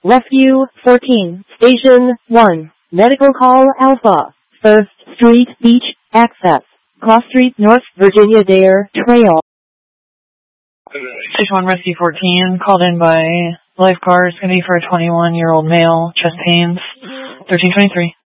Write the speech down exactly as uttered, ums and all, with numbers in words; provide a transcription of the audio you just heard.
Rescue fourteen, Station one, Medical Call Alpha, First Street Beach, Access, Cross Street North Virginia Dare Trail. Station one, Rescue fourteen, called in by lifeguard. It's going to be for a twenty-one-year-old male, chest pains, thirteen twenty-three.